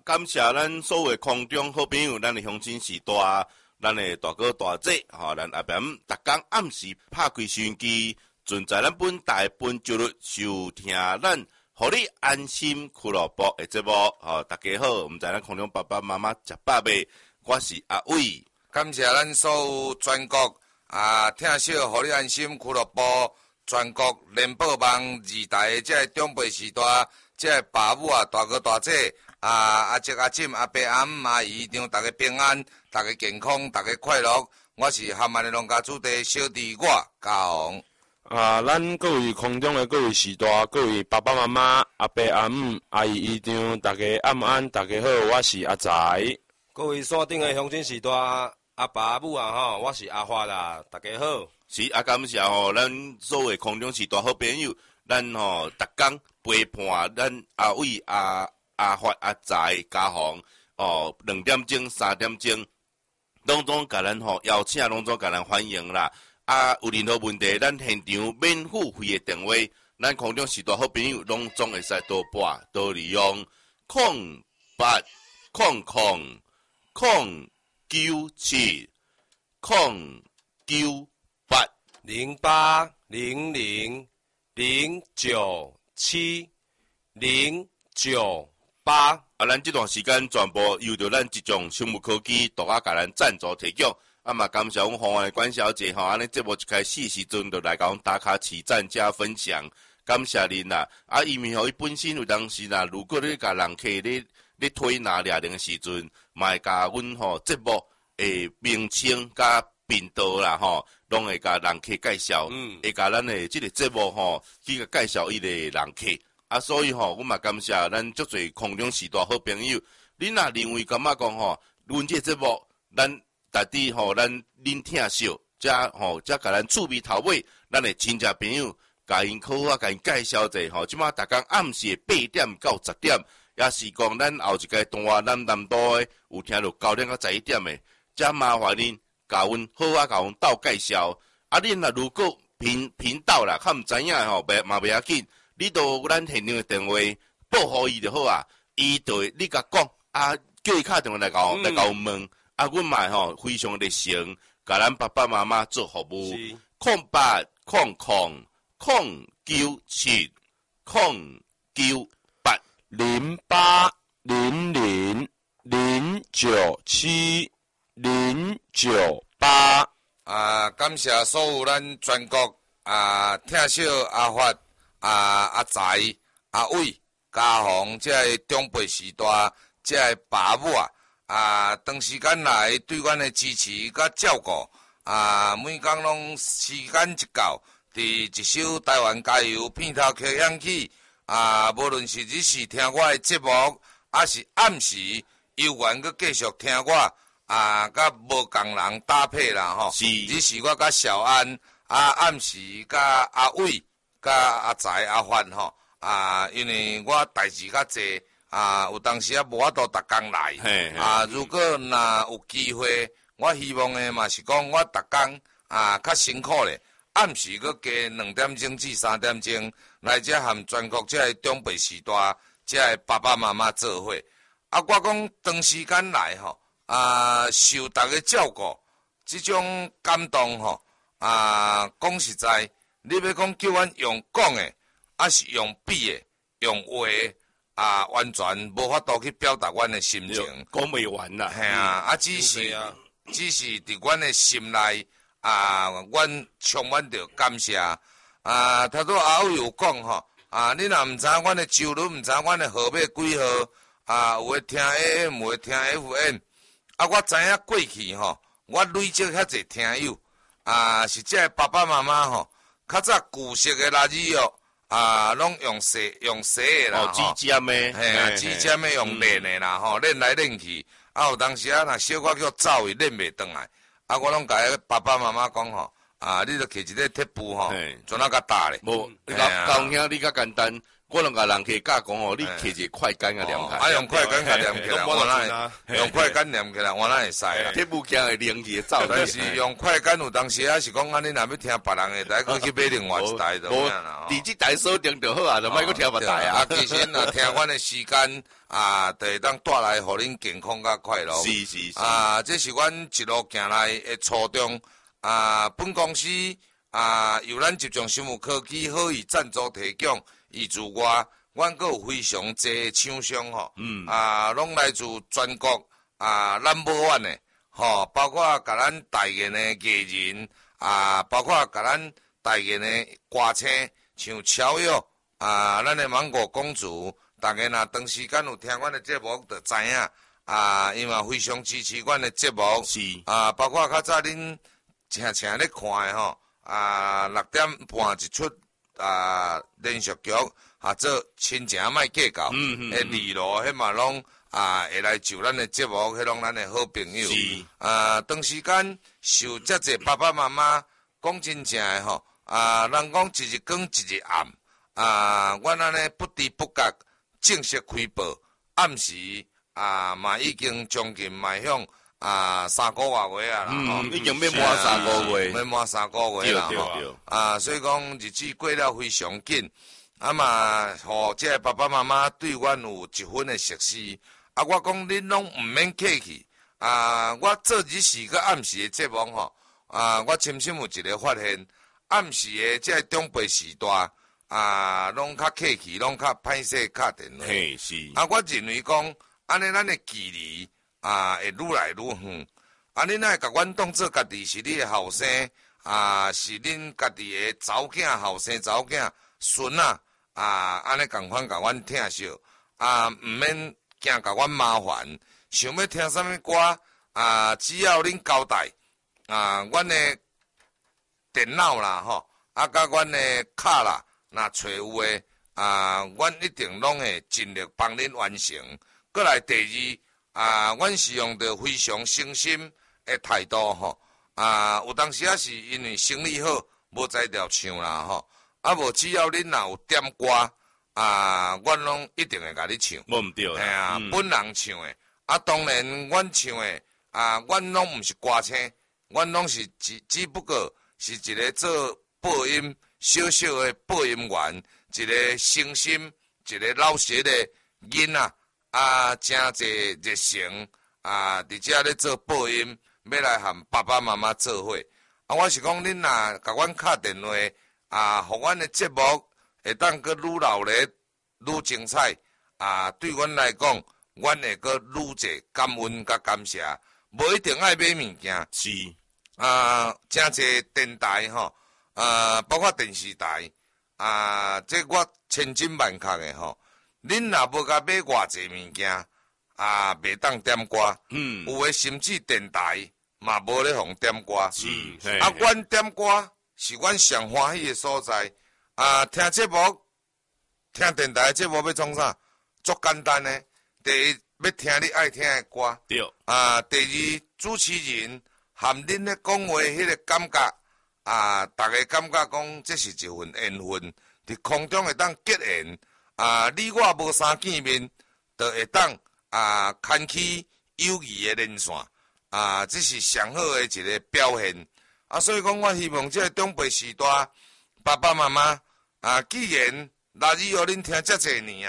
感谢咱所有空中好朋友，咱的乡亲时代，咱的大哥大姐，咱阿边逐工暗时拍开收音机，尽在咱本台本周日收听咱互你安心俱乐部的节目。大家好，我们在咱空中爸爸妈妈食饱未？我是阿伟。 感谢咱所有全国听小互你安心俱乐部，全国联播网二台这长辈时代，这爸母大哥大姐阿叔阿婶阿伯阿姆阿姨让大家平安，大家健康，大家快乐。我是厦门的农家主地小弟我嘉宏。 咱各位空中的各位时代，各位爸爸妈妈、阿伯阿姆、阿姨姨丈，大家晚安，大家好，我是阿财。 各位山顶的乡亲时代，阿爸阿母我是阿发啦，大家好。 是感谢咱所有空中时代好朋友，咱逐工陪伴咱阿伟、阿发、阿财、嘉宏2点钟、3点钟，拢总甲咱邀请，拢总甲咱欢迎啦。有任何问题，咱现场免付费的电话，咱空中时代好朋友拢总会使多拨多利用0800970998 0800097098。 咱这段时间全部由着咱一种生物科技独家甲咱赞助提供。嘛，感谢阮红安的管小姐安尼节目一开始时阵就来甲阮打卡起赞加分享，感谢恁啦。因为伊本身有当时啦，如果你甲人客咧推拿掠铃的时阵，嘛会甲阮节目的名称甲频道啦拢会甲人客介绍，会甲咱的即个节目去甲介绍伊的人客。所以阮嘛感谢咱足侪空中时代好朋友，恁若认为感觉讲阮这节目咱大抵咱恁听少，才甲咱趣味头尾，咱的亲戚朋友，甲因靠甲因介绍者即马逐工暗时8点到10点，也是讲咱后一个段咱南都的有听到9点到11点的，才麻烦恁甲阮好甲阮斗介绍。恁若如果频道啦，较毋知影嘛袂要紧，你到咱现场的电话报互伊就好啊，伊就会你甲讲叫伊敲电话来甲阮问。阮嘛非常热诚，甲咱爸爸妈妈做服务。0800097098 0800970998。 感谢所有咱全国听小阿发阿财阿伟嘉宏这长辈时代这爸母长时间来对阮的支持甲照顾每工拢时间一到，伫一首台湾加油片头曲响起无论是日时听我的节目，是暗时悠闲阁继续听我甲无共人搭配啦日时我甲小安暗时甲阿伟甲阿财阿范因为我代志较济。有当时无法度逐工来，如果若有机会，我希望的嘛是讲我逐工较辛苦咧，暗时阁加2点钟至3点钟来遮含全国遮长辈时代，遮爸爸妈妈做伙。我讲长时间来受大家照顾，这种感动讲实在，你要讲叫阮用讲的，是用笔的，用话的。完全无法度去表达阮的心情， 讲袂完啦。 只是伫阮的心内阮充满着感谢。头拄阿伟有讲你若毋知影阮的周轮，毋知影阮的号码几号有诶听 AM， 有诶听 FM。我知影过去我累积遐济听友是这爸爸妈妈较早旧式的垃圾拢用洗的啦， 指尖的， 指尖的用练的啦，练来练去，有当时若小可叫走伊练袂转来，我拢甲爸爸妈妈讲你著摕一个铁布，做哪较大咧？ 无，教兄你较简单， 我拢甲人去教讲哦，你摕一个快杆啊，念开， 用快杆甲念起来，我哪用快杆念起来，我哪会使啦？ 这物件会灵去走。 但是用快杆有当时也是讲，你若要听别人的，再去买另外一台就咩啦。 伫即台锁定就好啊，就莫去听别台啊。 其实若听阮的时间就会当带来互恁健康甲快乐。 是是是。 这是阮一路行来的初衷。本公司由咱集中生物科技好意赞助提供，以之外，阮阁有非常侪厂商吼，拢来自全国number one 的吼，包括甲咱代言的艺人包括甲咱代言的歌星，像乔佑咱的芒果公主，大家若长时间有听阮的节目，就知影因为非常支持阮的节目， 是包括较早恁常咧看的吼，6点半一出连续剧，做亲情莫计较，李罗迄嘛拢会来就咱的节目，迄拢咱的好朋友。是长时间受遮济爸爸妈妈讲真正的吼，人讲一日光一日暗，阮安尼不知不觉正式开播，暗时嘛已经将近迈向3个月啊啦， 已经要满3个月， 要满3个月啦吼，所以讲日子过了非常紧，嘛，互这爸爸妈妈对阮有一分的熟悉，我讲恁拢毋免客气，我做日时甲暗时的节目吼，我深深有一个发现，暗时的这中辈时代，拢较客气，拢较歹势敲电话， 嘿是， 我认为讲，安尼咱的距离会愈来愈远。恁哪会甲阮当做家己是你的后生，是恁家己的查某囝、后生查某囝、孙安尼共款甲阮疼惜，毋免惊甲阮麻烦。想要听啥物歌，只要恁交代，阮的电脑啦吼，甲阮的卡啦，若找有诶，阮一定拢会尽力帮恁完成。过来第二，阮是用着非常诚心的态度吼，有当时是因为生理好，无才调唱啦吼，无只要恁若有点歌，阮拢一定会甲你唱。 无毋对啦， 本人唱的，当然阮唱的，阮拢毋是歌星，阮拢是只不过是一个做播音小小的播音员，一个诚心，一个老实的囡仔。真侪热诚伫遮咧做播音，要来和爸爸妈妈做伙。我是讲恁若甲阮敲电话，互阮的节目会当阁愈闹热、愈精彩。对阮来讲，阮会阁愈侪感恩甲感谢。无一定爱买物件， 是真侪电台吼，包括电视台，这我千真万确的吼。恁若无甲买偌济物件，袂当点歌，有诶甚至电台嘛无咧互点歌，阮点歌是阮上欢喜诶所在，听节目，听电台节目要创啥？足简单诶，第一要听你爱听诶歌， 对， 第二主持人含恁咧讲话迄个感觉，大家感觉讲这是一份缘分，伫空中会当结缘。你我无相见面，就会当牵起友谊的连线，这是上好的一个表现。所以讲，我希望这个长辈时代，爸爸妈妈既然那以后恁听遮济年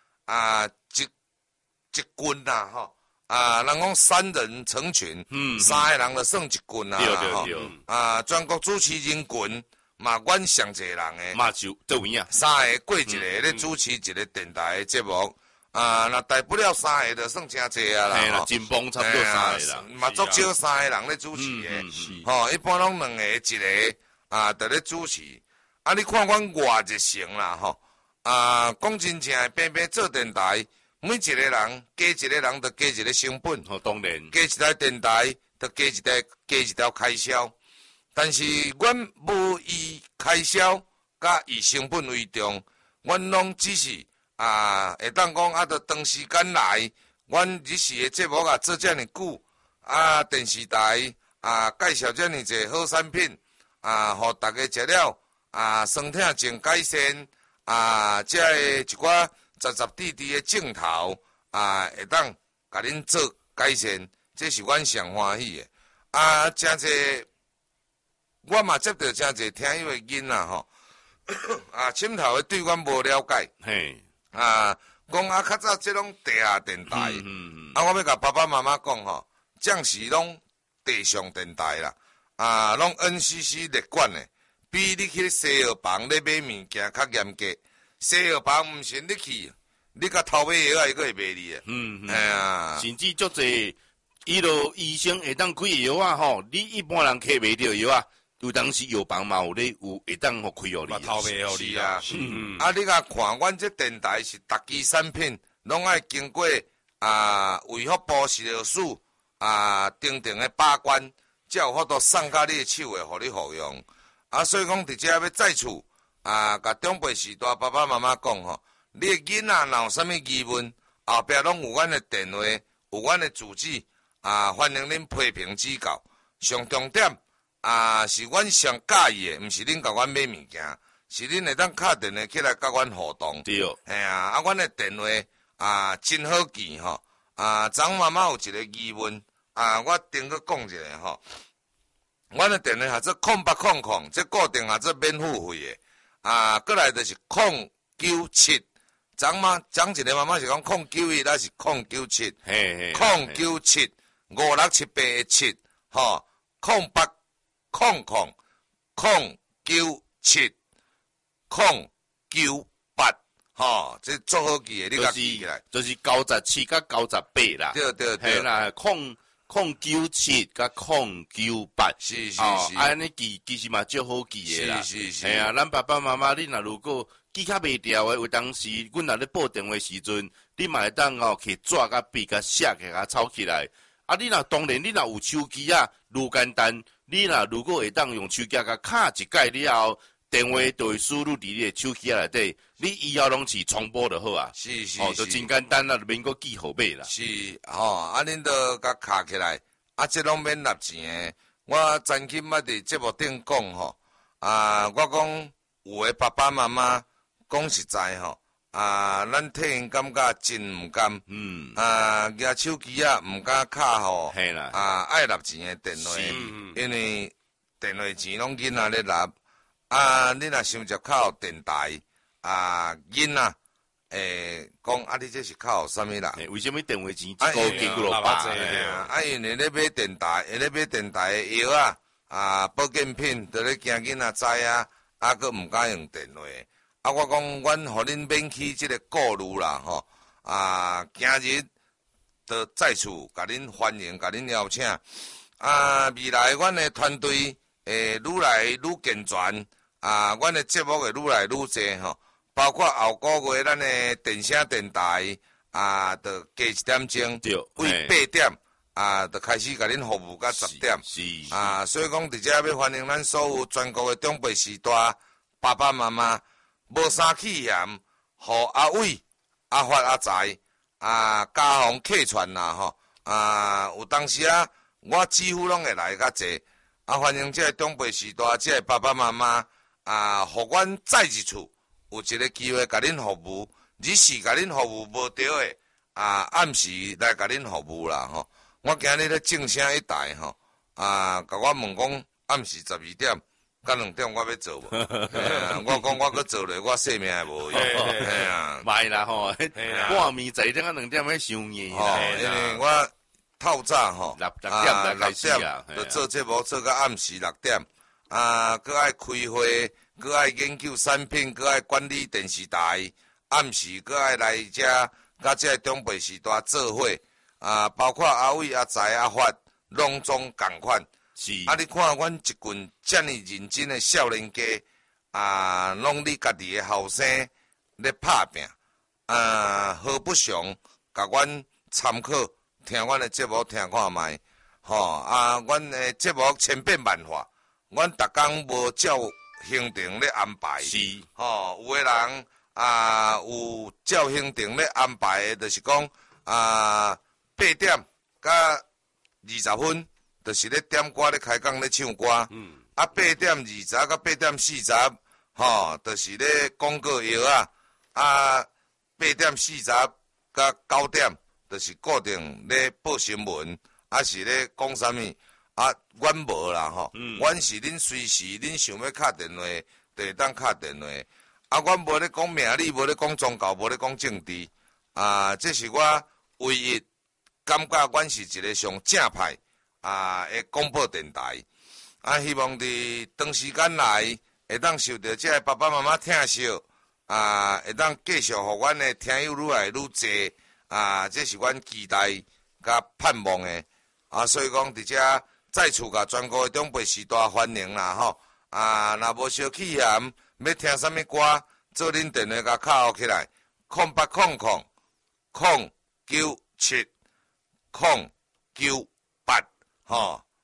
一群吼，人讲3人成群，3个人就算一群吼，全国主持人群。嘛，阮上侪人诶， 嘛就做位啊 ，3个过一个咧主持一个电台诶节目，若大不了3个就算真济啊啦， 嘿啦，真帮差不多3个啦， 嘛足少3个人咧主持诶，吼，一般拢2个一个就咧主持，你看阮偌热诚啦吼，讲真正偏偏做电台，每一个人加一个人就加一个成本， 当然， 加一台电台就加一条开销。但是，阮无以开销甲以成本为重，阮拢只是会当讲着长时间来，阮日时的节目做遮尔久，电视台介绍遮尔济好产品，互大家食了，身体真改善， 即个一寡杂杂滴滴的镜头会当甲恁做改善，这是阮上欢喜的。真济我嘛接到真济听友的囡仔吼，深头的对阮无了解， 嘿， 讲较早即拢地下电台，我要甲爸爸妈妈讲吼，将是拢地上电台啦，拢 NCC 列管的，比你去西药房咧买物件较严格。西药房毋是你去，你甲偷买药伊佫会卖你的。哎呀， 甚至足济，伊落医生会当开药吼，你一般人摕袂着药有当时药房嘛有咧有会当互开互你。 偷卖互你啊！ 你甲看，阮这电台是逐支产品，拢爱经过卫福部食药署定定的把关，才有法度送到你的手诶，互你服用。所以讲，伫遮要再次甲长辈时代爸爸妈妈讲吼，你诶囡仔若有啥物疑问，后壁拢有阮诶电话，有阮诶主旨，欢迎恁批评指教。上重点是阮上介意诶，毋是恁甲阮买物件，是恁会当敲电话起来甲阮互动。 对， 阮诶电话真好记吼。昨妈妈有一个疑问，我顶个讲一下吼。阮诶电话号做0800，这固定号做免付费诶。过来就是097，昨一个妈妈是讲091，那是097， 嘿 097 567817，吼，0800 097 098，吼，这做好记诶，你甲记起来， 就是97甲98啦。 对， 嘿啦，097甲098， 是， 安尼记其实嘛足好记诶啦。 是， 嘿咱爸爸妈妈，你若如果记较袂牢诶，有当时阮若咧报电话时阵，你嘛会当摕纸甲笔甲写起甲抄起来。你若当然，你若有手机愈简单。你若如果会当用手机甲敲一解了后，电话就会输入伫你诶手机内底，你以后拢是重播就好啊。 是， 就真简单啦，免阁记号码啦。 是，恁都甲卡起来，这拢免纳钱诶。我昨天伫节目顶讲吼，我讲有诶爸爸妈妈讲实在吼，咱替因感觉真毋甘，举手机毋敢卡吼， 嘿啦， 爱纳钱诶电话，因为电话钱拢囡仔咧纳，你若想着靠电台，囡仔。讲你这是靠啥物啦？ 为什么电话钱一个月几落百？ 因为咧买电台，咧买电台的药保健品，就咧惊囡仔知佫毋敢用电话。我讲，阮互恁免去即个顾虑啦，吼。今日就再次甲恁欢迎，甲恁邀请。未来阮的团队愈来愈健全，阮的节目会愈来愈济吼。包括后个月咱的电声电台就加一点钟，为8点就开始甲恁服务到10点。所以讲，伫遮要欢迎咱所有全国的长辈时代爸爸妈妈，无啥气嫌，互阿伟、阿发、阿财家风客串啦吼。有当时我几乎拢会来较济。欢迎这个长辈时代，这个爸爸妈妈互阮再一次。有一个机会甲恁服务，日时甲恁服务无着诶，暗时来甲恁服务啦吼。我今日咧正声一台吼，甲我问讲暗时12点甲2点我要做无？我讲我搁做咧，我性命也无用。 歹啦吼，半暝11点到2点要伤硬啦。 因为我透早吼 6点开始就做节目做到暗时6点，搁爱开会。搁爱研究产品，搁爱管理电视台，暗时搁爱来遮，甲这长辈时代做伙，包括阿伟、阿财、阿发，拢总共款。 是。 你看阮一群遮尔认真的少年家，拢你家己的后生咧拍拼，何不常甲阮参考，听阮的节目听看卖，阮的节目千变万化，阮逐工无照行程咧安排， 是， 有个人有照行程咧安排的，就是讲8点甲20分，就是咧点歌咧开讲咧唱歌，8点20甲8点40， 就是咧广告药8:40甲9点，就是固定咧报新闻，是咧讲啥物阮无啦阮是恁随时恁想要敲电话，就会当敲电话。阮无咧讲名利，无咧讲宗教，无咧讲政治。这是我唯一感觉，阮是一个上正派的广播电台。希望伫长时间内会当受到这爸爸妈妈疼惜，会当继续互阮的听友愈来愈多。这是阮期待甲盼望的。所以讲伫这再次甲全国的长辈时代欢迎啦若无小气嫌，要听啥物歌，做恁电话甲敲起来，0800-097-098